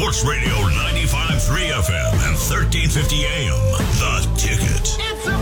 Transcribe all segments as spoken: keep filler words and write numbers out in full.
Sports Radio ninety-five point three F M and thirteen fifty A M. The Ticket.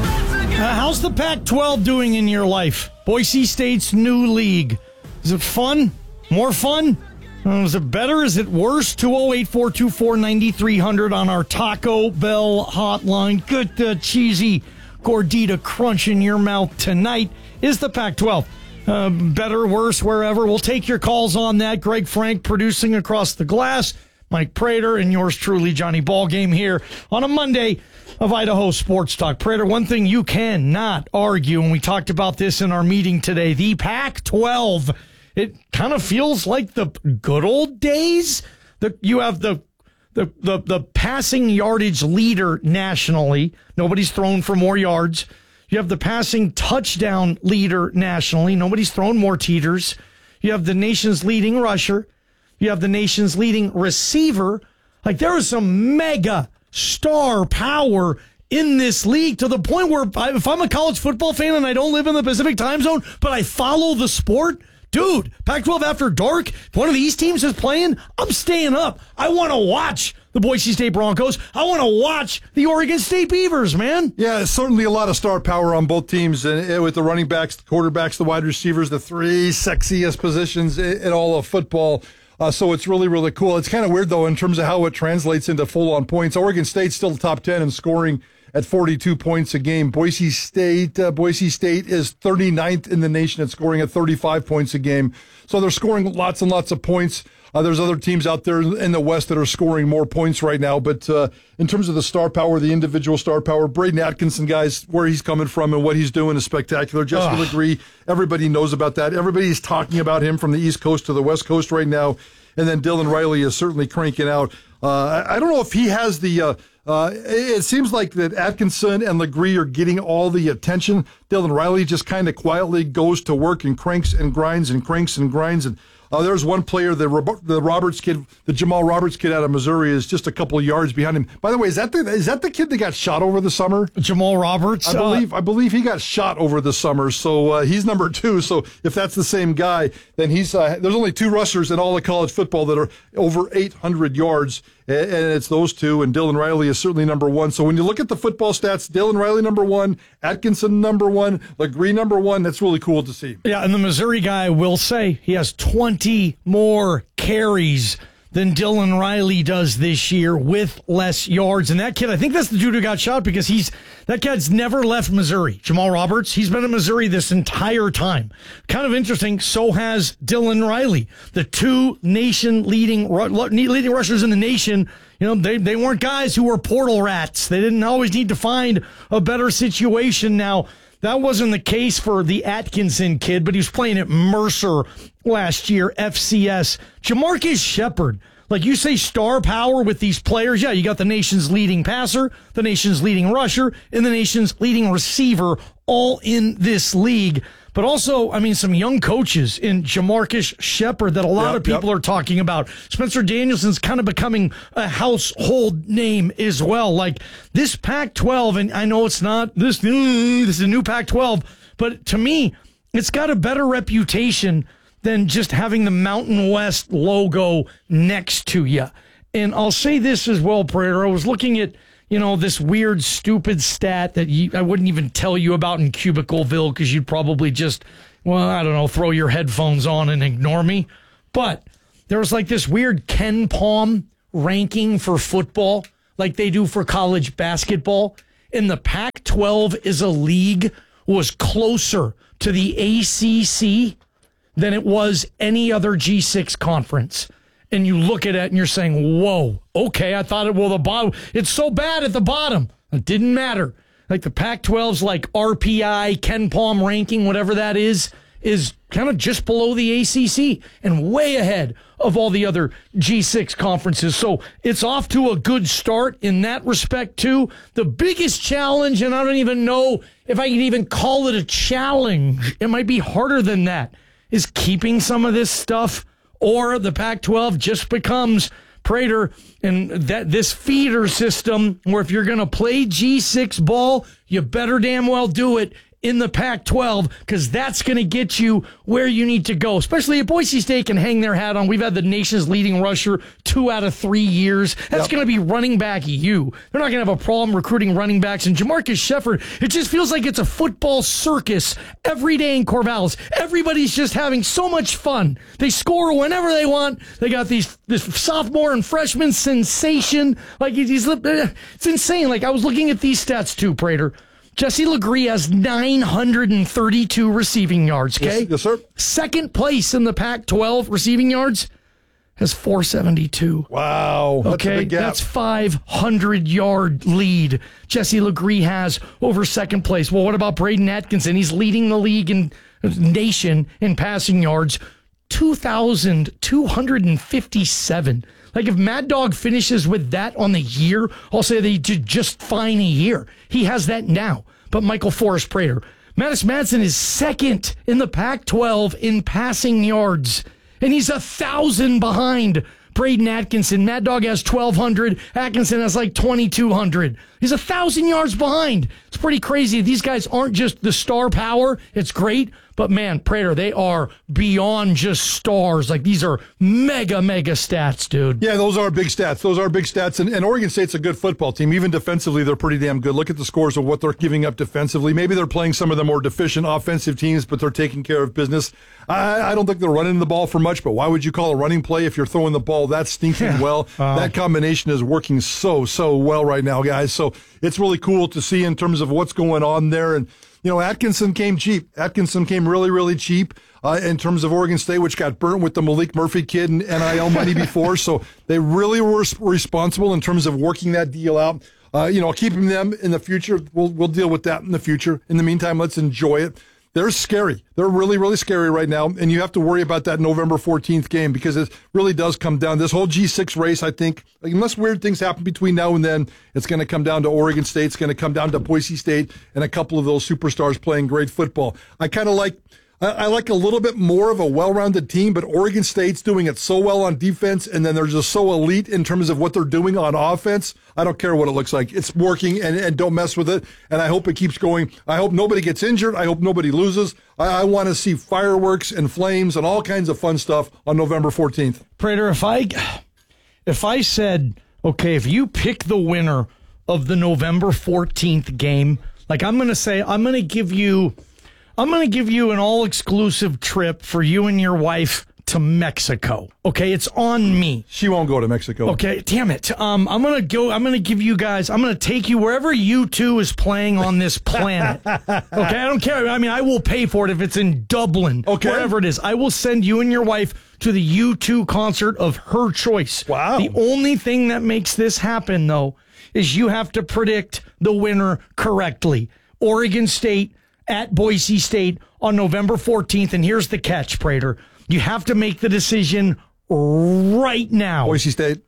Uh, how's the Pac twelve doing in your life? Boise State's new league. Is it fun? More fun? Uh, is it better? Is it worse? two oh eight, four two four, nine three hundred on our Taco Bell hotline. Good uh, cheesy gordita crunch in your mouth tonight. Is the Pac twelve uh, better, worse, wherever? We'll take your calls on that. Greg Frank producing across the glass. Mike Prater and yours truly, Johnny Ballgame, here on a Monday of Idaho Sports Talk. Prater, one thing you cannot argue, and we talked about this in our meeting today, the Pac twelve, it kind of feels like the good old days. The, you have the, the, the, the passing yardage leader nationally. Nobody's thrown for more yards. You have the passing touchdown leader nationally. Nobody's thrown more teeters. You have the nation's leading rusher. You have the nation's leading receiver. Like, there is some mega star power in this league to the point where I, if I'm a college football fan and I don't live in the Pacific time zone, but I follow the sport, dude, Pac twelve after dark, if one of these teams is playing, I'm staying up. I want to watch the Boise State Broncos. I want to watch the Oregon State Beavers, man. Yeah, certainly a lot of star power on both teams, and with the running backs, the quarterbacks, the wide receivers, the three sexiest positions in all of football. Uh, so it's really, really cool. It's kind of weird, though, in terms of how it translates into full-on points. Oregon State's still top ten in scoring at forty-two points a game. Boise State uh, Boise State is thirty-ninth in the nation at scoring at thirty-five points a game. So they're scoring lots and lots of points. Uh, there's other teams out there in the West that are scoring more points right now. But uh, in terms of the star power, the individual star power, Braden Atkinson, guys, where he's coming from and what he's doing is spectacular. Jessica Legree, everybody knows about that. Everybody's talking about him from the East Coast to the West Coast right now. And then Dylan Riley is certainly cranking out. Uh, I, I don't know if he has the uh, uh, – it seems like that Atkinson and Legree are getting all the attention. Dylan Riley just kind of quietly goes to work and cranks and grinds and cranks and grinds. And uh, there's one player, the the Roberts kid, the Jamal Roberts kid out of Missouri, is just a couple of yards behind him. By the way, is that the is that the kid that got shot over the summer? Jamal Roberts? I believe uh, I believe he got shot over the summer, so uh, he's number two. So if that's the same guy, then he's uh, there's only two rushers in all of college football that are over eight hundred yards, and it's those two, and Dylan Riley is certainly number one. So when you look at the football stats, Dylan Riley number one, Atkinson number one, Legree number one, that's really cool to see. Yeah, and the Missouri guy will say he has twenty more carries than Dylan Riley does this year with less yards. And that kid, I think that's the dude who got shot because he's that kid's never left Missouri. Jamal Roberts, he's been in Missouri this entire time. Kind of interesting. So has Dylan Riley. The two nation leading leading rushers in the nation. You know, they, they weren't guys who were portal rats. They didn't always need to find a better situation. Now, that wasn't the case for the Atkinson kid, but he was playing at Mercer last year, F C S. Jamarcus Shepard, like you say, star power with these players. Yeah, you got the nation's leading passer, the nation's leading rusher, and the nation's leading receiver all in this league. But also, I mean, some young coaches in Jamarcus Shepard that a lot yep, of people yep. are talking about. Spencer Danielson's kind of becoming a household name as well. Like this Pac twelve, and I know it's not this, this is a new Pac twelve, but to me, it's got a better reputation than just having the Mountain West logo next to you. And I'll say this as well, Prater. I was looking at, you know, this weird, stupid stat that you, I wouldn't even tell you about in Cubicleville because you'd probably just, well, I don't know, throw your headphones on and ignore me. But there was like this weird Ken Palm ranking for football like they do for college basketball. And the Pac twelve as a league was closer to the A C C than it was any other G six conference. And you look at it and you're saying, whoa, okay, I thought it, well, the bottom, it's so bad at the bottom. It didn't matter. Like the Pac twelve's like R P I, Ken Palm ranking, whatever that is, is kind of just below the A C C and way ahead of all the other G six conferences. So it's off to a good start in that respect, too. The biggest challenge, and I don't even know if I can even call it a challenge, it might be harder than that, is keeping some of this stuff, or the Pac twelve just becomes Prater and that this feeder system where if you're going to play G six ball, you better damn well do it in the Pac twelve, because that's going to get you where you need to go, especially if Boise State can hang their hat on. We've had the nation's leading rusher two out of three years. That's yep. going to be running back you. They're not going to have a problem recruiting running backs. And Jamarcus Shepard, it just feels like it's a football circus every day in Corvallis. Everybody's just having so much fun. They score whenever they want. They got these this sophomore and freshman sensation. Like he's, it's insane. Like I was looking at these stats too, Prater. Jesse LeGree has nine hundred thirty-two receiving yards, okay? Yes, yes, sir. Second place in the Pac twelve receiving yards has four seventy-two. Wow. That's okay, a big gap. That's five hundred yard lead Jesse LeGree has over second place. Well, what about Braden Atkinson? He's leading the league in nation in passing yards, two thousand two hundred fifty-seven. Like, if Mad Dog finishes with that on the year, I'll say they did just fine a year. He has that now. But Michael Forrest Prater, Mattis Madsen is second in the Pac twelve in passing yards, and he's a thousand behind Braden Atkinson. Mad Dog has twelve hundred. Atkinson has like twenty-two hundred. He's a thousand yards behind. It's pretty crazy. These guys aren't just the star power. It's great. But, man, Prater, they are beyond just stars. Like, these are mega, mega stats, dude. Yeah, those are big stats. Those are big stats. And, and Oregon State's a good football team. Even defensively, they're pretty damn good. Look at the scores of what they're giving up defensively. Maybe they're playing some of the more deficient offensive teams, but they're taking care of business. I, I don't think they're running the ball for much, but why would you call a running play if you're throwing the ball that stinking yeah. well? Uh, that combination is working so, so well right now, guys. So it's really cool to see in terms of what's going on there. And you know, Atkinson came cheap. Atkinson came really, really cheap uh, in terms of Oregon State, which got burnt with the Malik Murphy kid and N I L money before. So they really were responsible in terms of working that deal out. Uh, you know, keeping them in the future. We'll we'll deal with that in the future. In the meantime, let's enjoy it. They're scary. They're really, really scary right now, and you have to worry about that November fourteenth game because it really does come down. This whole G six race, I think, unless weird things happen between now and then, it's going to come down to Oregon State. It's going to come down to Boise State and a couple of those superstars playing great football. I kind of like I like a little bit more of a well-rounded team, but Oregon State's doing it so well on defense, and then they're just so elite in terms of what they're doing on offense. I don't care what it looks like. It's working, and, and don't mess with it, and I hope it keeps going. I hope nobody gets injured. I hope nobody loses. I, I want to see fireworks and flames and all kinds of fun stuff on November fourteenth. Prater, if I, if I said, okay, if you pick the winner of the November fourteenth game, like I'm going to say, I'm going to give you... I'm going to give you an all-exclusive trip for you and your wife to Mexico. Okay, it's on me. She won't go to Mexico. Okay, damn it. Um, I'm going to go. I'm going to give you guys. I'm going to take you wherever U two is playing on this planet. Okay, I don't care. I mean, I will pay for it if it's in Dublin. Okay, wherever it is. I will send you and your wife to the U two concert of her choice. Wow. The only thing that makes this happen, though, is you have to predict the winner correctly. Oregon State at Boise State on November fourteenth. And here's the catch, Prater. You have to make the decision right now. Boise State.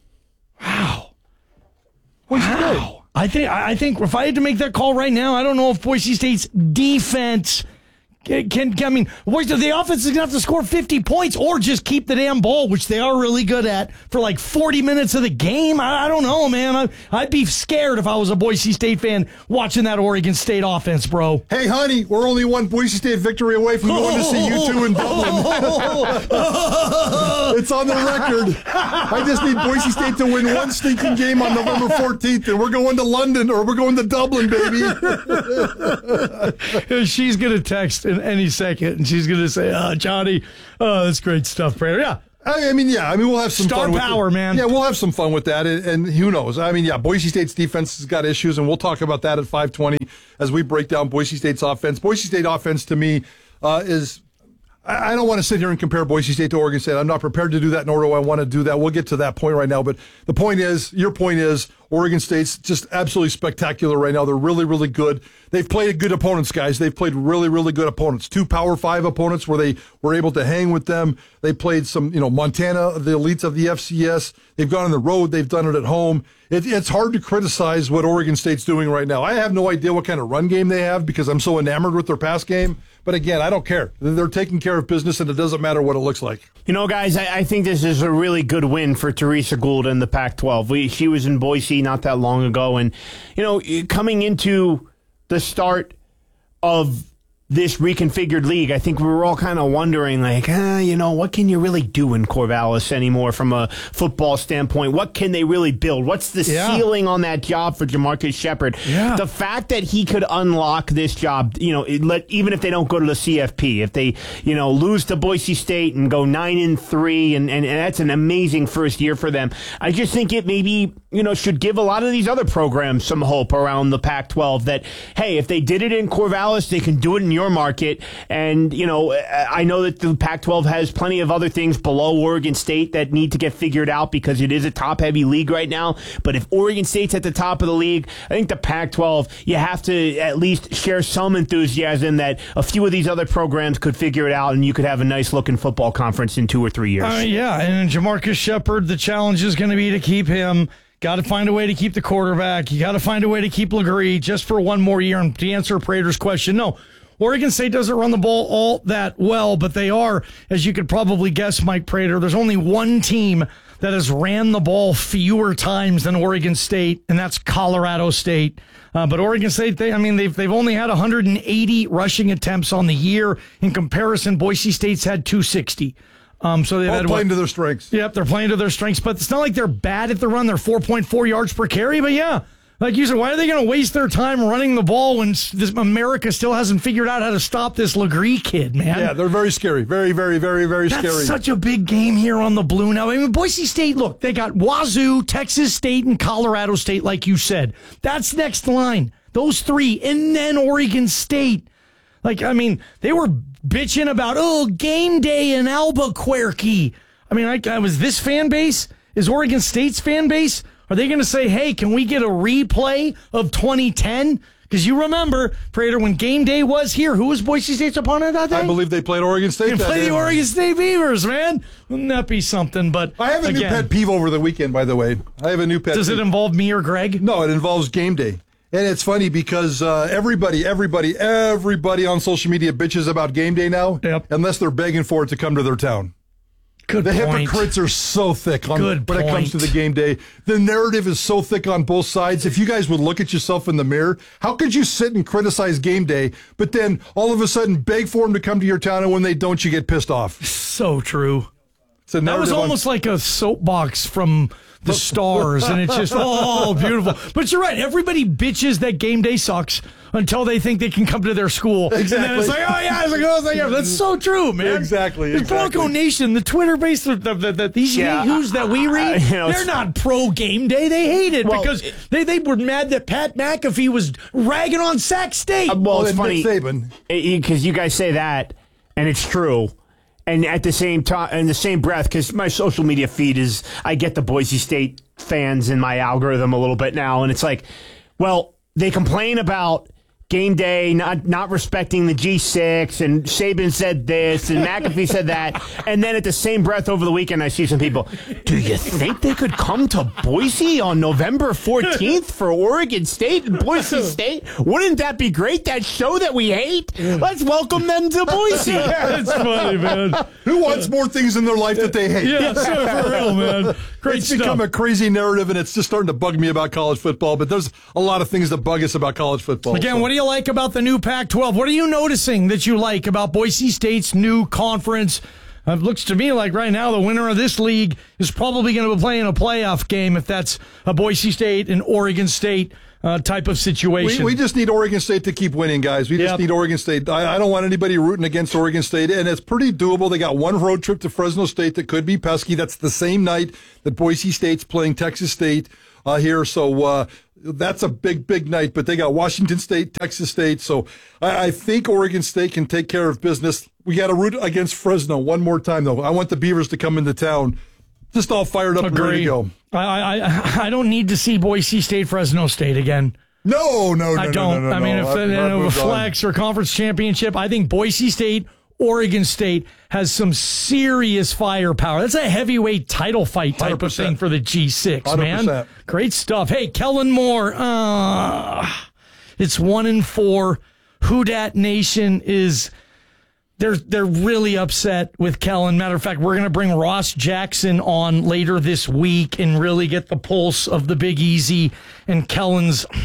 Wow. Boise wow. State. I think, I think if I had to make that call right now, I don't know if Boise State's defense can, can I mean, the offense is going to have to score fifty points or just keep the damn ball, which they are really good at, for like forty minutes of the game. I, I don't know, man. I, I'd be scared if I was a Boise State fan watching that Oregon State offense, bro. Hey, honey, we're only one Boise State victory away from going to see you two in Dublin. It's on the record. I just need Boise State to win one stinking game on November fourteenth, and we're going to London or we're going to Dublin, baby. She's going to text in any second, and she's going to say, oh, Johnny, oh, that's great stuff, Prater. Yeah. I mean, yeah. I mean, we'll have some Star fun with power, it. man. Yeah, we'll have some fun with that, and, and who knows? I mean, yeah, Boise State's defense has got issues, and we'll talk about that at five twenty as we break down Boise State's offense. Boise State offense, to me, uh, is... I don't want to sit here and compare Boise State to Oregon State. I'm not prepared to do that, nor do I want to do that. We'll get to that point right now. But the point is, your point is, Oregon State's just absolutely spectacular right now. They're really, really good. They've played good opponents, guys. They've played really, really good opponents. Two Power Five opponents where they were able to hang with them. They played some, you know, Montana, the elites of the F C S. They've gone on the road. They've done it at home. It, it's hard to criticize what Oregon State's doing right now. I have no idea what kind of run game they have because I'm so enamored with their pass game. But again, I don't care. They're taking care of business, and it doesn't matter what it looks like. You know, guys, I, I think this is a really good win for Teresa Gould in the Pac twelve. We, she was in Boise not that long ago, and, you know, coming into the start of this reconfigured league, I think we were all kind of wondering, like, ah, you know, what can you really do in Corvallis anymore from a football standpoint? What can they really build? What's the Yeah. ceiling on that job for Jamarcus Shepard? Yeah. The fact that he could unlock this job, you know, it let, even if they don't go to the C F P, if they, you know, lose to Boise State and go nine and three, and, and, and that's an amazing first year for them. I just think it maybe, you know, should give a lot of these other programs some hope around the Pac twelve that, hey, if they did it in Corvallis, they can do it in your market. And, you know, I know that the Pac twelve has plenty of other things below Oregon State that need to get figured out because it is a top-heavy league right now. But if Oregon State's at the top of the league, I think the Pac twelve, you have to at least share some enthusiasm that a few of these other programs could figure it out and you could have a nice-looking football conference in two or three years. Uh, yeah, and Jamarcus Shepard, the challenge is going to be to keep him. Got to find a way to keep the quarterback. You got to find a way to keep Legree just for one more year. And to answer Prater's question, no. Oregon State doesn't run the ball all that well, but they are, as you could probably guess, Mike Prater, there's only one team that has ran the ball fewer times than Oregon State, and that's Colorado State. Uh, but Oregon State, they, I mean, they've they've only had one hundred eighty rushing attempts on the year. In comparison, Boise State's had two hundred sixty. Um, so they've All had playing what, to their strengths. Yep, they're playing to their strengths, but it's not like they're bad at the run. They're four point four yards per carry, but yeah. Like you said, why are they going to waste their time running the ball when this America still hasn't figured out how to stop this Legree kid, man? Yeah, they're very scary. Very, very, very, very That's scary. such a big game here on the Blue now. I mean, Boise State, look, they got Wazoo, Texas State, and Colorado State, like you said. That's next line. Those three, and then Oregon State. Like, I mean, they were bitching about, oh, game day in Albuquerque. I mean, I, I was this fan base? Is Oregon State's fan base? Are they going to say, hey, can we get a replay of twenty ten? Because you remember, Prater, when game day was here, who was Boise State's opponent that day? I believe they played Oregon State. They that play day. the Oregon State Beavers, man. Wouldn't that be something? But I have a again, new pet peeve over the weekend, by the way. I have a new pet Does peeve. it involve me or Greg? No, it involves game day. And it's funny because uh, everybody, everybody, everybody on social media bitches about game day now, Yep. unless they're begging for it to come to their town. Good The point. hypocrites are so thick on Good when it comes point. to the game day. The narrative is so thick on both sides. If you guys would look at yourself in the mirror, how could you sit and criticize game day, but then all of a sudden beg for them to come to your town, and when they don't, you get pissed off? So true. It's a That was narrative on- almost like a soapbox from the stars, and it's just, oh, beautiful. But you're right. Everybody bitches that game day sucks until they think they can come to their school. And then it's Exactly. like, oh, yeah, it's like, oh, it's like, yeah. That's so true, man. Exactly, The exactly. Bronco Nation, the Twitter base, the, the, the, the, these Yeah, yahoos that we read, I- you know, they're it's- not pro game day. They hate it Well, because they, they were mad that Pat McAfee was ragging on Sac State. Uh, well, it's and funny Nick Saban. because you guys say that, and it's true. And at the same time, in the same breath, because my social media feed is, I get the Boise State fans in my algorithm a little bit now, and it's like, well, they complain about game day not not respecting the G six, and Saban said this, and McAfee said that, and then at the same breath over the weekend, I see some people, do you think they could come to Boise on November fourteenth for Oregon State and Boise State? Wouldn't that be great? That show that we hate? Let's welcome them to Boise. It's funny, man. Who wants more things in their life that they hate? Yeah, so for real, man. Great It's stuff. become a crazy narrative, and it's just starting to bug me about college football. But there's a lot of things that bug us about college football. Again, so. what do you like about the new Pac twelve? What are you noticing that you like about Boise State's new conference? Uh, it looks to me like right now the winner of this league is probably going to be playing a playoff game if that's a Boise State and Oregon State uh, type of We, situation. we just need Oregon State to keep winning, guys. We just Yep. need Oregon State. I, I don't want anybody rooting against Oregon State, and it's pretty doable. They got one road trip to Fresno State that could be pesky. That's the same night that Boise State's playing Texas State uh, here, so uh, that's a big, big night. But they got Washington State, Texas State, so I, I think Oregon State can take care of business. We got to root against Fresno one more time, though. I want the Beavers to come into town, just all fired up and ready to Agree. go. I, I I don't need to see Boise State Fresno State again. No, no, no, I no, don't. no, no, I mean, no. if I've- it, I've a moved on. flex or conference championship, I think Boise State, Oregon State has some serious firepower. That's a heavyweight title fight type one hundred of percent. thing for the G six, one hundred man. percent. Great stuff. Hey, Kellen Moore, uh, it's one and four. Who Dat Nation is... They're they're really upset with Kellen. Matter of fact, we're going to bring Ross Jackson on later this week and really get the pulse of the Big Easy and Kellen's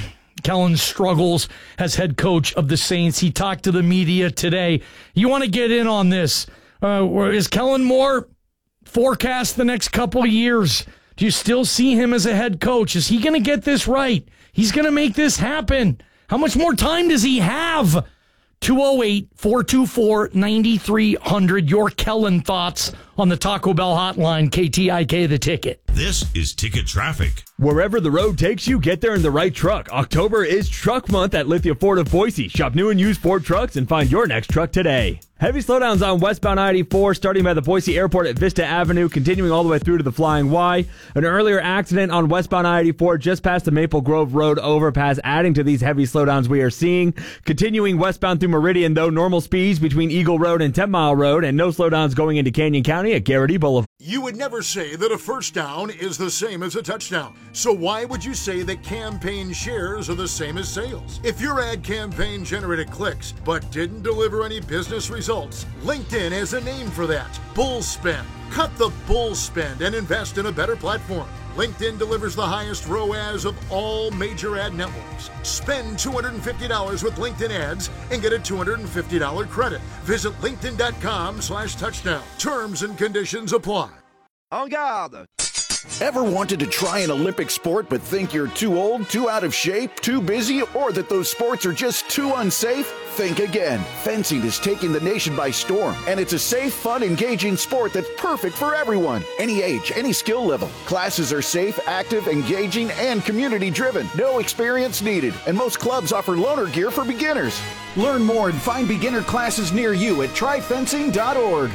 Kellen's struggles as head coach of the Saints. He talked to the media today. You want to get in on this? Uh, is Kellen Moore forecast the next couple years? Do you still see him as a head coach? Is he going to get this right? He's going to make this happen. How much more time does he have? two oh eight, four two four, nine three hundred. Your Kellen thoughts on the Taco Bell hotline, K T I K The Ticket. This is Ticket Traffic. Wherever the road takes you, get there in the right truck. October is Truck Month at Lithia Ford of Boise. Shop new and used Ford trucks and find your next truck today. Heavy slowdowns on westbound I eighty-four, starting by the Boise Airport at Vista Avenue, continuing all the way through to the Flying Y. An earlier accident on westbound I eighty-four just past the Maple Grove Road overpass, adding to these heavy slowdowns we are seeing. Continuing westbound through Meridian, though, normal speeds between Eagle Road and ten mile Road, and no slowdowns going into Canyon County at Garrity Boulevard. You would never say that a first down is the same as a touchdown. So why would you say that campaign shares are the same as sales? If your ad campaign generated clicks but didn't deliver any business results, LinkedIn has a name for that: bull spend. Cut the bull spend and invest in a better platform. LinkedIn delivers the highest R O A S of all major ad networks. Spend two hundred fifty dollars with LinkedIn ads and get a two hundred fifty dollars credit. Visit linkedin.com slash touchdown. Terms and conditions apply. En garde! Ever wanted to try an Olympic sport but think you're too old, too out of shape, too busy, or that those sports are just too unsafe? Think again. Fencing is taking the nation by storm, and it's a safe, fun, engaging sport that's perfect for everyone. Any age, any skill level. Classes are safe, active, engaging, and community-driven. No experience needed, and most clubs offer loaner gear for beginners. Learn more and find beginner classes near you at try fencing dot org.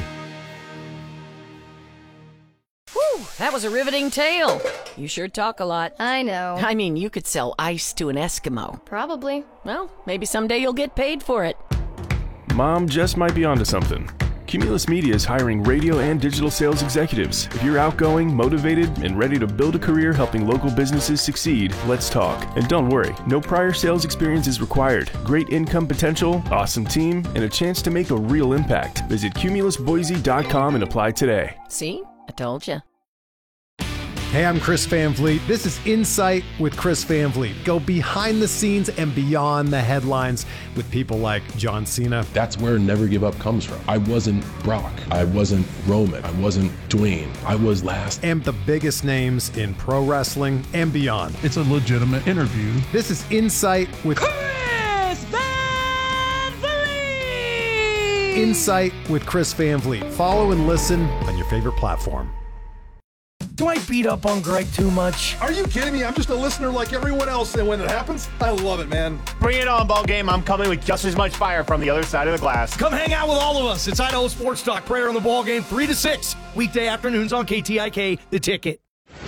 Whew, that was a riveting tale. You sure talk a lot. I know. I mean, you could sell ice to an Eskimo. Probably. Well, maybe someday you'll get paid for it. Mom just might be onto something. Cumulus Media is hiring radio and digital sales executives. If you're outgoing, motivated, and ready to build a career helping local businesses succeed, let's talk. And don't worry, no prior sales experience is required. Great income potential, awesome team, and a chance to make a real impact. Visit cumulus boise dot com and apply today. See? I told you. Hey, I'm Chris Van Vliet. This is Insight with Chris Van Vliet. Go behind the scenes and beyond the headlines with people like John Cena. That's where Never Give Up comes from. I wasn't Brock. I wasn't Roman. I wasn't Dwayne. I was last. And the biggest names in pro wrestling and beyond. It's a legitimate interview. This is Insight with Chris Van Vliet. Insight with Chris Van Vliet. Follow and listen on your favorite platform. Do I beat up on Greg too much? Are you kidding me? I'm just a listener like everyone else, and when it happens, I love it, man. Bring it on, ball game. I'm coming with just as much fire from the other side of the glass. Come hang out with all of us. It's Idaho Sports Talk. Prayer on the Ball Game, three to six, weekday afternoons on K T I K, The Ticket.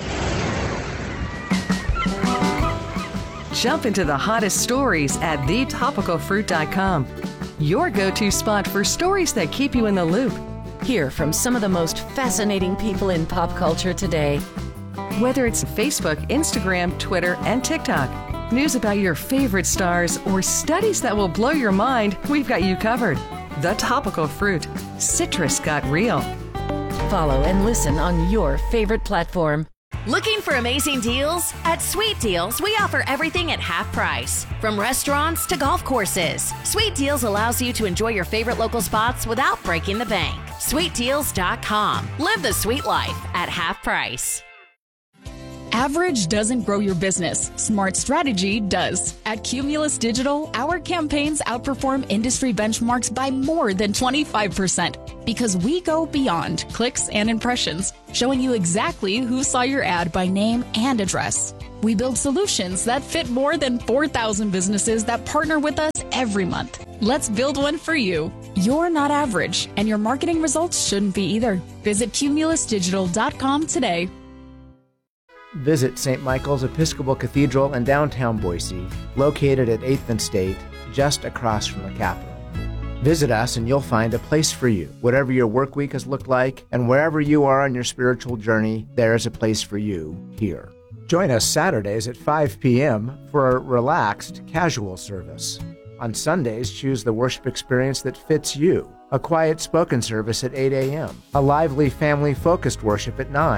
Jump into the hottest stories at the topical fruit dot com. Your go-to spot for stories that keep you in the loop. Hear from some of the most fascinating people in pop culture today. Whether it's Facebook, Instagram, Twitter, and TikTok, news about your favorite stars, or studies that will blow your mind, we've got you covered. The Topical Fruit. Citrus got real. Follow and listen on your favorite platform. Looking for amazing deals? At Sweet Deals, we offer everything at half price. From restaurants to golf courses, Sweet Deals allows you to enjoy your favorite local spots without breaking the bank. sweet deals dot com. Live the sweet life at half price. Average doesn't grow your business. Smart strategy does. At Cumulus Digital, our campaigns outperform industry benchmarks by more than twenty-five percent because we go beyond clicks and impressions, showing you exactly who saw your ad by name and address. We build solutions that fit more than four thousand businesses that partner with us every month. Let's build one for you. You're not average, and your marketing results shouldn't be either. Visit cumulus digital dot com today. Visit Saint Michael's Episcopal Cathedral in downtown Boise, located at eighth and State, just across from the Capitol. Visit us and you'll find a place for you. Whatever your work week has looked like, and wherever you are on your spiritual journey, there is a place for you here. Join us Saturdays at five p.m. for a relaxed, casual service. On Sundays, choose the worship experience that fits you. A quiet spoken service at eight a.m., a lively family-focused worship at nine,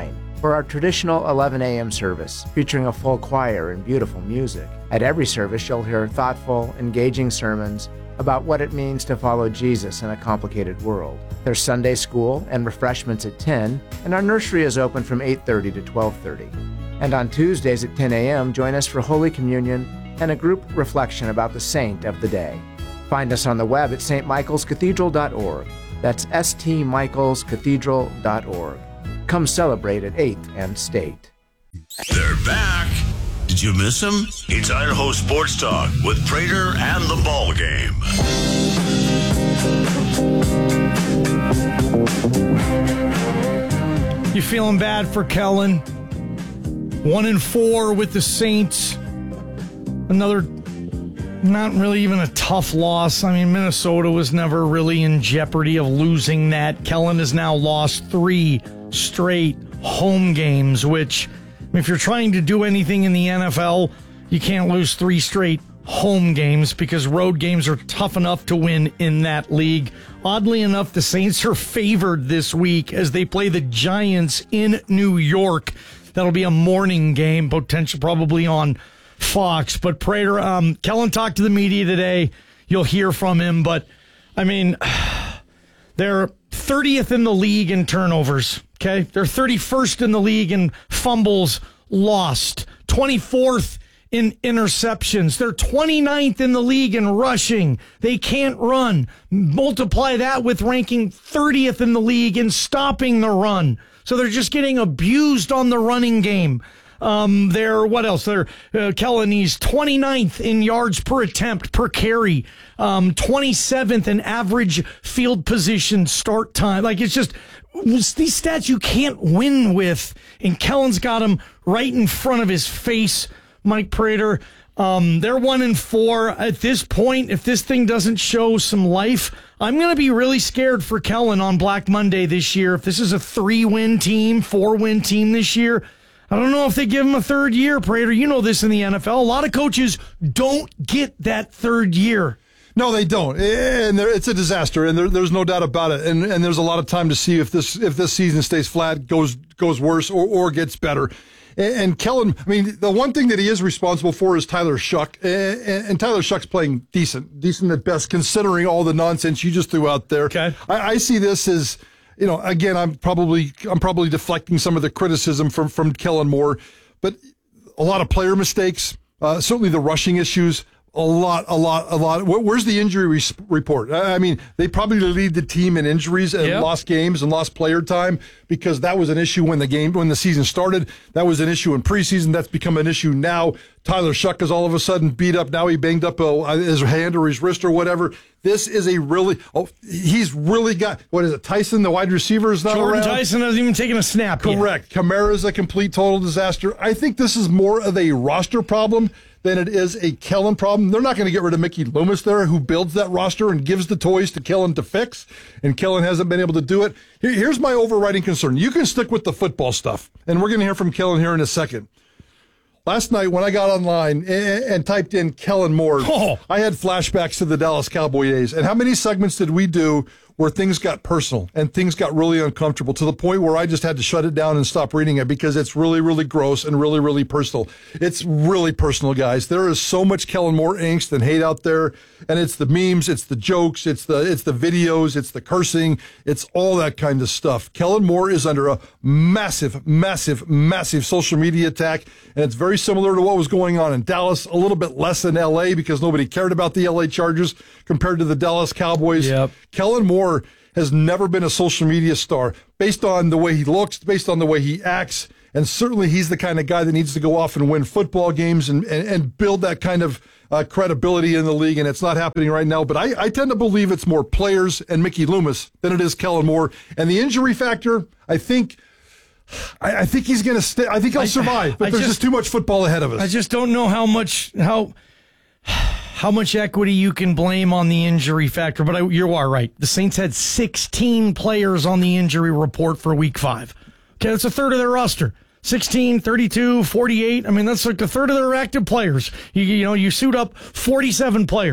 for our traditional eleven a.m. service, featuring a full choir and beautiful music. At every service, you'll hear thoughtful, engaging sermons about what it means to follow Jesus in a complicated world. There's Sunday school and refreshments at ten, and our nursery is open from eight thirty to twelve thirty. And on Tuesdays at ten a.m., join us for Holy Communion and a group reflection about the saint of the day. Find us on the web at s t michaels cathedral dot org. That's s t michaels cathedral dot org. Come celebrate at eighth and State. They're back. Did you miss them? It's Idaho Sports Talk with Prater and the Ball Game. You feeling bad for Kellen? One and four with the Saints. Another, not really even a tough loss. I mean, Minnesota was never really in jeopardy of losing that. Kellen has now lost three straight home games, which, if you're trying to do anything in the N F L, you can't lose three straight home games because road games are tough enough to win in that league. Oddly enough, the Saints are favored this week as they play the Giants in New York. That'll be a morning game, potential probably on Fox. But Prater, um, Kellen talked to the media today. You'll hear from him, but I mean, they're thirtieth in the league in turnovers. Okay, they're thirty-first in the league in fumbles lost, twenty-fourth in interceptions. They're twenty-ninth in the league in rushing. They can't run. Multiply that with ranking thirtieth in the league in stopping the run. So they're just getting abused on the running game. Um, they're, what else? They're, uh, Kellen, he's twenty-ninth in yards per attempt per carry, um, twenty-seventh in average field position start time. Like, it's just these stats you can't win with, and Kellen's got them right in front of his face. Mike Prater, um, they're one and four at this point. If this thing doesn't show some life, I'm going to be really scared for Kellen on Black Monday this year. If this is a three-win team, four-win team this year, I don't know if they give him a third year, Prater. You know this in the N F L. A lot of coaches don't get that third year. No, they don't, and it's a disaster, and there, there's no doubt about it. And and there's a lot of time to see if this if this season stays flat, goes goes worse, or, or gets better. And, and Kellen, I mean, the one thing that he is responsible for is Tyler Shuck, and, and Tyler Shuck's playing decent, decent at best, considering all the nonsense you just threw out there. Okay, I, I see this as, you know, again, I'm probably I'm probably deflecting some of the criticism from from Kellen Moore, but a lot of player mistakes, uh, certainly the rushing issues. A lot, a lot, a lot. Where's the injury re- report? I mean, they probably lead the team in injuries and yep. lost games and lost player time because that was an issue when the game, when the season started. That was an issue in preseason. That's become an issue now. Tyler Shuck is all of a sudden beat up. Now he banged up uh, his hand or his wrist or whatever. This is a really, oh, he's really got, what is it, Tyson, the wide receiver, is not Jordan around? Tyson hasn't even taken a snap yet. Correct. Kamara's a complete total disaster. I think this is more of a roster problem than it is a Kellen problem. They're not going to get rid of Mickey Loomis there, who builds that roster and gives the toys to Kellen to fix, and Kellen hasn't been able to do it. Here, here's my overriding concern. You can stick with the football stuff, and we're going to hear from Kellen here in a second. Last night when I got online and, and typed in Kellen Moore, oh. I had flashbacks to the Dallas Cowboy days. And how many segments did we do where things got personal and things got really uncomfortable to the point where I just had to shut it down and stop reading it because it's really, really gross and really, really personal. It's really personal, guys. There is so much Kellen Moore angst and hate out there, and it's the memes, it's the jokes, it's the it's the videos, it's the cursing, it's all that kind of stuff. Kellen Moore is under a massive, massive, massive social media attack, and it's very similar to what was going on in Dallas, a little bit less in L A because nobody cared about the L A Chargers compared to the Dallas Cowboys. Yep. Kellen Moore has never been a social media star based on the way he looks, based on the way he acts, and certainly he's the kind of guy that needs to go off and win football games and, and, and build that kind of uh, credibility in the league, and it's not happening right now. But I, I tend to believe it's more players and Mickey Loomis than it is Kellen Moore. And the injury factor, I think... I, I think he's going to stay. I think he'll survive, but I there's just, just too much football ahead of us. I just don't know how much how how much equity you can blame on the injury factor. But I, you are right. The Saints had sixteen players on the injury report for Week Five. Okay, that's a third of their roster. sixteen, thirty-two, forty-eight. I mean, that's like a third of their active players. You, you know, you suit up forty-seven players.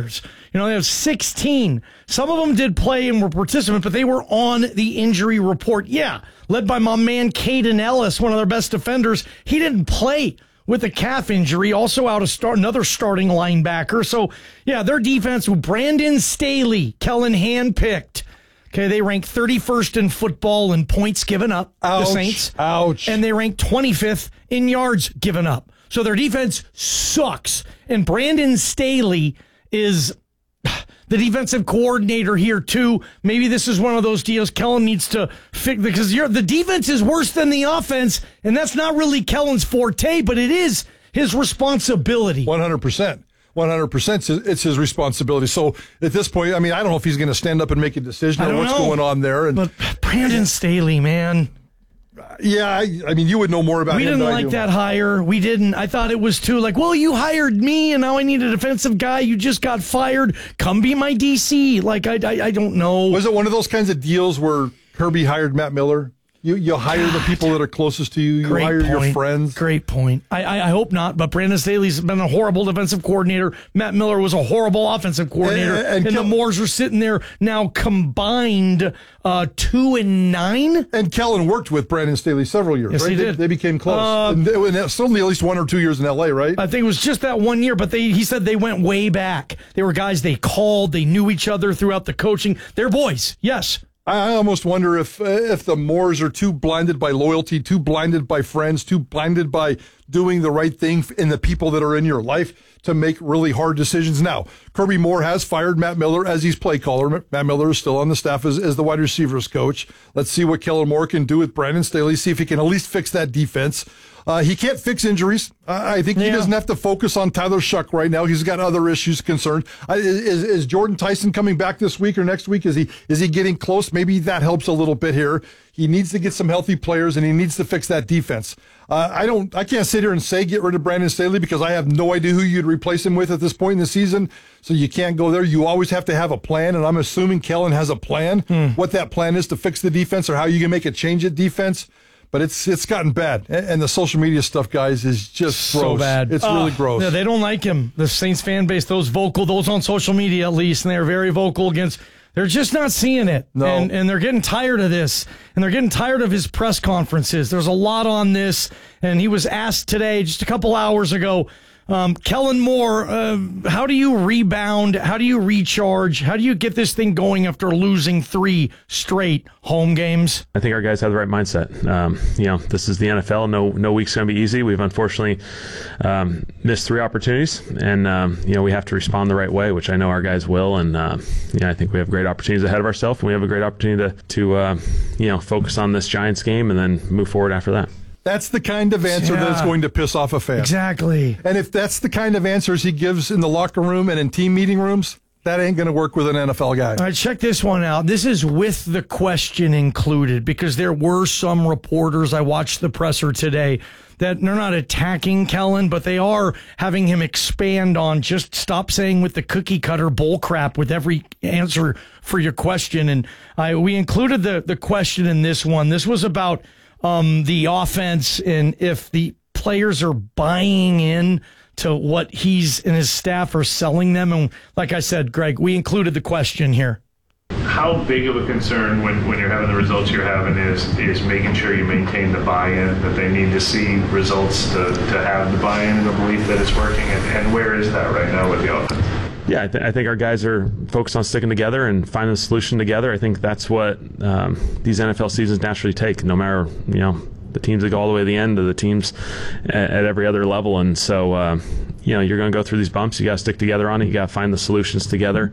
You know, they have sixteen. Some of them did play and were participants, but they were on the injury report. Yeah, led by my man Caden Ellis, one of their best defenders. He didn't play with a calf injury, also out of start, another starting linebacker. So, yeah, their defense with Brandon Staley, Kellen handpicked. Okay, they rank thirty-first in football in points given up, Ouch. the Saints. Ouch. And they rank twenty-fifth in yards given up. So their defense sucks. And Brandon Staley is the defensive coordinator here, too. Maybe this is one of those deals Kellen needs to fix, because you're, the defense is worse than the offense, and that's not really Kellen's forte, but it is his responsibility. one hundred percent. one hundred percent it's his responsibility. So at this point, I mean, I don't know if he's going to stand up and make a decision or what's know. going on there. And But Brandon Staley, man. Yeah, I, I mean, you would know more about we him didn't than I like do. that hire. We didn't. I thought it was too like, well, you hired me, and now I need a defensive guy. You just got fired. Come be my D C. Like, I, I, I don't know. Was it one of those kinds of deals where Kirby hired Matt Miller? You you hire the people that are closest to you. You Great hire point. your friends. Great point. I, I, I hope not, but Brandon Staley's been a horrible defensive coordinator. Matt Miller was a horrible offensive coordinator. And- And, and the Kel- Moors are sitting there now combined uh, two and nine. And Kellen worked with Brandon Staley several years, Yes, right? he They, did. they became close. Uh, and they, and that's only at least one or two years in L A, right? I think it was just that one year, but they he said they went way back. They were guys they called. They knew each other throughout the coaching. They're boys, yes. I almost wonder if uh, if the Moors are too blinded by loyalty, too blinded by friends, too blinded by doing the right thing in the people that are in your life to make really hard decisions. Now, Kirby Moore has fired Matt Miller as his play caller. Matt Miller is still on the staff as, as the wide receivers coach. Let's see what Kellen Moore can do with Brandon Staley, see if he can at least fix that defense. Uh, he can't fix injuries. Uh, I think he Yeah. doesn't have to focus on Tyler Shuck right now. He's got other issues concerned. Uh, is, is Jordan Tyson coming back this week or next week? Is he is he getting close? Maybe that helps a little bit here. He needs to get some healthy players, and he needs to fix that defense. Uh, I don't. I can't sit here and say get rid of Brandon Staley because I have no idea who you'd replace him with at this point in the season. So you can't go there. You always have to have a plan, and I'm assuming Kellen has a plan. Hmm. What that plan is to fix the defense or how you can make a change at defense. But it's it's gotten bad, and, and the social media stuff, guys, is just So gross. bad. It's Uh, really gross. Yeah, they don't like him. The Saints fan base, those vocal, those on social media at least, and they're very vocal against. They're just not seeing it. No. And, and they're getting tired of this. And they're getting tired of his press conferences. There's a lot on this. And he was asked today, just a couple hours ago, um, Kellen Moore, uh, how do you rebound? How do you recharge? How do you get this thing going after losing three straight home games? I think our guys have the right mindset. Um, you know, this is the N F L. No, no week's going to be easy. We've unfortunately um, missed three opportunities, and um, you know we have to respond the right way, which I know our guys will. And uh, yeah, I think we have great opportunities ahead of ourselves, and we have a great opportunity to, to uh, you know, focus on this Giants game and then move forward after that. That's the kind of answer Yeah. that's going to piss off a fan. Exactly. And if that's the kind of answers he gives in the locker room and in team meeting rooms, that ain't going to work with an N F L guy. All right, check this one out. This is with the question included because there were some reporters, I watched the presser today, that they're not attacking Kellen, but they are having him expand on just stop saying with the cookie cutter bull crap with every answer for your question. And I, we included the, the question in this one. This was about um, the offense and if the players are buying in to what he's and his staff are selling them. And like I said, Greg, we included the question here. How big of a concern when, when you're having the results you're having is is making sure you maintain the buy-in, that they need to see results to, to have the buy-in and the belief that it's working, and, and where is that right now with the offense? Yeah, I, th- I think our guys are focused on sticking together and finding a solution together. I think that's what um, these N F L seasons naturally take, no matter, you know, the teams that go all the way to the end, to the teams at, at every other level. And so, uh, you know, you're going to go through these bumps. You got to stick together on it. You got to find the solutions together.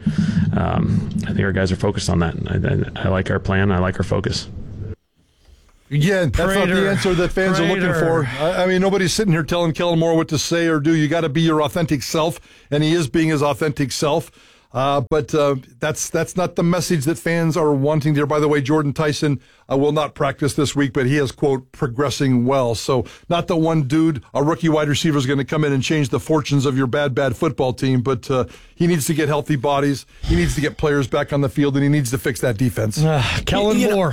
Um, I think our guys are focused on that. I, I, I like our plan. I like our focus. Yeah, that's not Prater. the answer that fans are looking Prater. for. I, I mean, nobody's sitting here telling Kellen Moore what to say or do. You got to be your authentic self, and he is being his authentic self. Uh, but uh, that's that's not the message that fans are wanting there. By the way, Jordan Tyson uh, will not practice this week, but he is, quote, progressing well. So not the one dude, a rookie wide receiver, is going to come in and change the fortunes of your bad, bad football team. But uh, he needs to get healthy bodies. He needs to get players back on the field, and he needs to fix that defense. Uh, Kellen You know- Moore.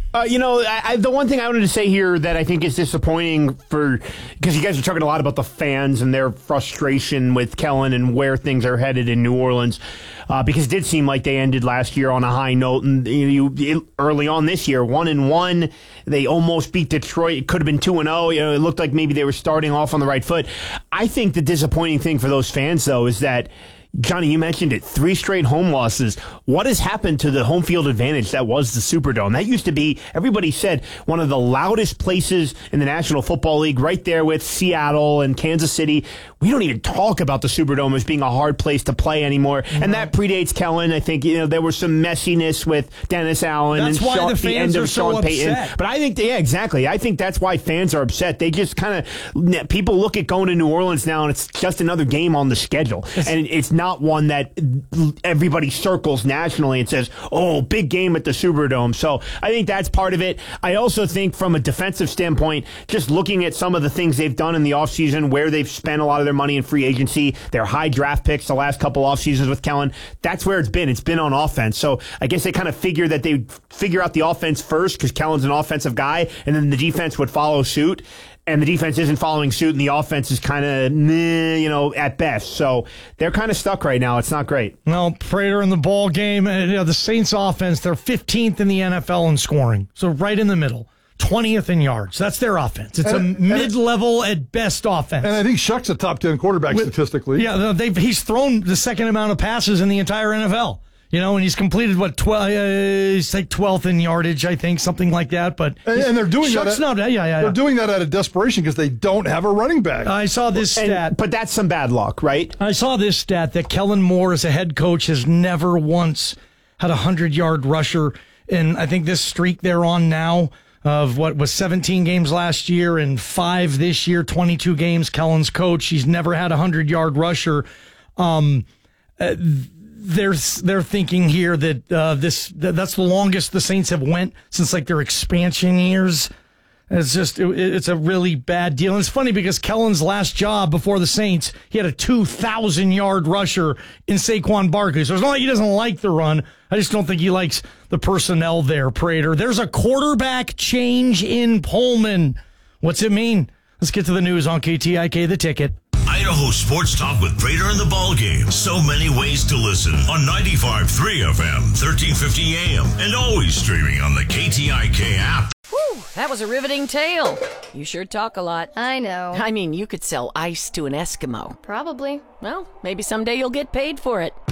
Uh, you know, I, I, the one thing I wanted to say here that I think is disappointing for, because you guys are talking a lot about the fans and their frustration with Kellen and where things are headed in New Orleans, uh, because it did seem like they ended last year on a high note, and you, you early on this year, one and one, they almost beat Detroit. It could have been two and zero. You know, it looked like maybe they were starting off on the right foot. I think the disappointing thing for those fans, though, is that, Johnny, you mentioned it, three straight home losses. What has happened to the home field advantage that was the Superdome? That used to be, everybody said, one of the loudest places in the National Football League, right there with Seattle and Kansas City. We don't even talk about the Superdome as being a hard place to play anymore. Mm-hmm. And that predates Kellen. I think, you know, there was some messiness with Dennis Allen that's and why Sean, the, fans the end are of so Sean Payton. upset. But I think, yeah, exactly. I think that's why fans are upset. They just kind of, people look at going to New Orleans now and it's just another game on the schedule. It's, and it's not one that everybody circles nationally and says, oh, big game at the Superdome. So I think that's part of it. I also think from a defensive standpoint, just looking at some of the things they've done in the offseason, where they've spent a lot of their money in free agency, their high draft picks the last couple off seasons with Kellen, that's where it's been. It's been on offense. So I guess they kind of figure that they figure out the offense first because Kellen's an offensive guy, and then the defense would follow suit. And the defense isn't following suit, and the offense is kind of, you know, at best. So they're kind of stuck right now. It's not great. Well, Prater in the ball game, you know, the Saints offense, they're fifteenth in the N F L in scoring. So right in the middle. twentieth in yards. That's their offense. It's and, a mid-level at best offense. And I think Shuck's a top ten quarterback With, statistically. Yeah, they've, he's thrown the second amount of passes in the entire N F L. You know, and he's completed, what, twelve, uh, he's like twelfth in yardage, I think, something like that. But And, and they're doing Shuck's that. At, not, yeah, yeah, yeah. They're doing that out of desperation because they don't have a running back. I saw this and, stat. But that's some bad luck, right? I saw this stat that Kellen Moore, as a head coach, has never once had a hundred-yard rusher. And I think this streak they're on now of what was seventeen games last year and five this year, twenty-two games, Kellen's coach. He's never had a hundred-yard rusher. Um, uh, they're, they're thinking here that uh, this that, that's the longest the Saints have went since like their expansion years. It's just, it, it's a really bad deal. And it's funny because Kellen's last job before the Saints, he had a two thousand yard rusher in Saquon Barkley. So it's not like he doesn't like the run. I just don't think he likes the personnel there, Prater. There's a quarterback change in Pullman. What's it mean? Let's get to the news on K T I K, The Ticket. Idaho Sports Talk with Prater and the Ball Game. So many ways to listen on ninety-five point three F M, thirteen fifty A M, and always streaming on the K T I K app. Whew, that was a riveting tale. You sure talk a lot. I know. I mean, you could sell ice to an Eskimo. Probably. Well, maybe someday you'll get paid for it.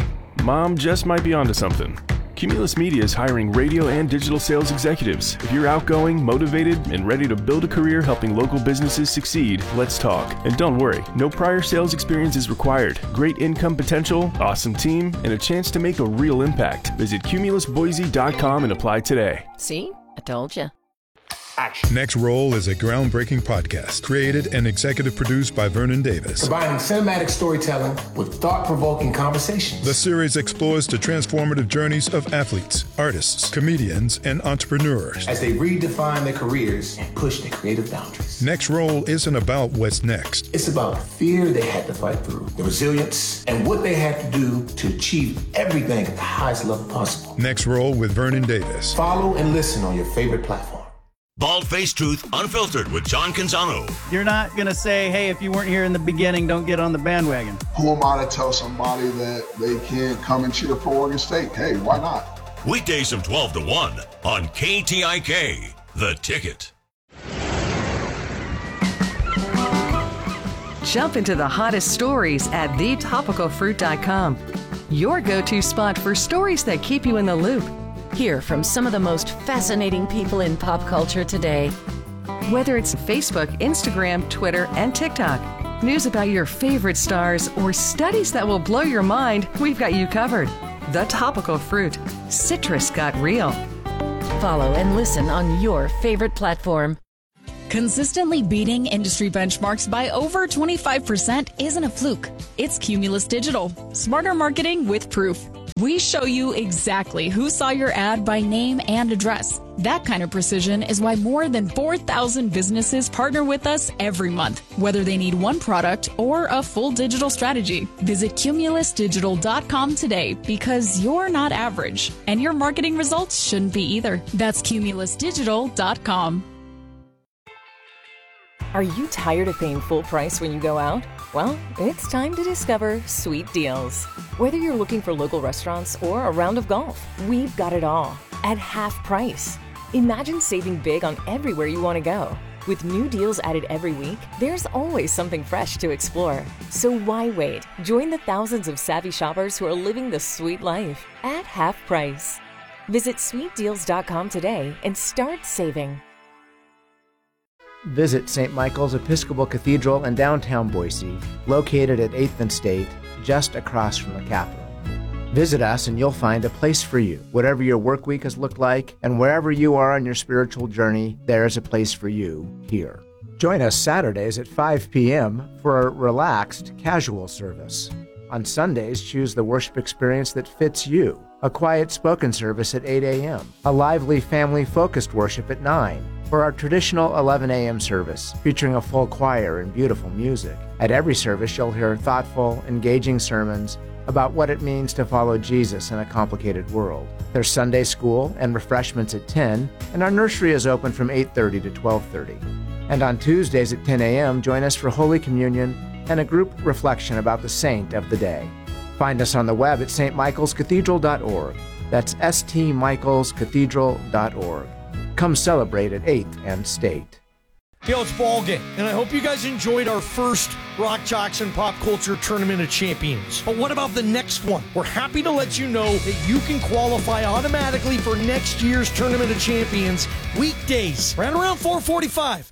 Mom just might be onto something. Cumulus Media is hiring radio and digital sales executives. If you're outgoing, motivated, and ready to build a career helping local businesses succeed, let's talk. And don't worry, no prior sales experience is required. Great income potential, awesome team, and a chance to make a real impact. Visit cumulus boise dot com and apply today. See? I told you. Action. Next Roll is a groundbreaking podcast created and executive produced by Vernon Davis. Combining cinematic storytelling with thought-provoking conversations. The series explores the transformative journeys of athletes, artists, comedians, and entrepreneurs as they redefine their careers and push their creative boundaries. Next Roll isn't about what's next. It's about the fear they had to fight through, the resilience, and what they had to do to achieve everything at the highest level possible. Next Roll with Vernon Davis. Follow and listen on your favorite platform. Bald-Faced Truth Unfiltered with John Canzano. You're not going to say, hey, if you weren't here in the beginning, don't get on the bandwagon. Who am I to tell somebody that they can't come and cheer for Oregon State? Hey, why not? Weekdays from twelve to one on K T I K, The Ticket. Jump into the hottest stories at the topical fruit dot com. Your go-to spot for stories that keep you in the loop. Hear from some of the most fascinating people in pop culture today. Whether it's Facebook, Instagram, Twitter, and TikTok, news about your favorite stars, or studies that will blow your mind, we've got you covered. The Topical Fruit. Citrus got real. Follow and listen on your favorite platform. Consistently beating industry benchmarks by over twenty-five percent isn't a fluke. It's Cumulus Digital. Smarter marketing with proof. We show you exactly who saw your ad by name and address. That kind of precision is why more than four thousand businesses partner with us every month, whether they need one product or a full digital strategy. Visit Cumulus Digital dot com today because you're not average, and your marketing results shouldn't be either. That's Cumulus Digital dot com. Are you tired of paying full price when you go out? Well, it's time to discover Sweet Deals. Whether you're looking for local restaurants or a round of golf, we've got it all at half price. Imagine saving big on everywhere you want to go. With new deals added every week, there's always something fresh to explore. So why wait? Join the thousands of savvy shoppers who are living the sweet life at half price. Visit Sweet Deals dot com today and start saving. Visit Saint Michael's Episcopal Cathedral in downtown Boise, located at eighth and State, just across from the Capitol. Visit us and you'll find a place for you. Whatever your work week has looked like, and wherever you are on your spiritual journey, there is a place for you here. Join us Saturdays at five p.m. for a relaxed, casual service. On Sundays, choose the worship experience that fits you. A quiet spoken service at eight a.m., a lively family-focused worship at nine, or our traditional eleven a.m. service, featuring a full choir and beautiful music. At every service, you'll hear thoughtful, engaging sermons about what it means to follow Jesus in a complicated world. There's Sunday school and refreshments at ten, and our nursery is open from eight thirty to twelve thirty. And on Tuesdays at ten a.m., join us for Holy Communion and a group reflection about the saint of the day. Find us on the web at s t michaels cathedral dot org. That's s t michaels cathedral dot org. Come celebrate at eighth and State. Yo, it's ball game, and I hope you guys enjoyed our first Rock Jocks and Pop Culture Tournament of Champions. But what about the next one? We're happy to let you know that you can qualify automatically for next year's Tournament of Champions weekdays, right around four forty-five.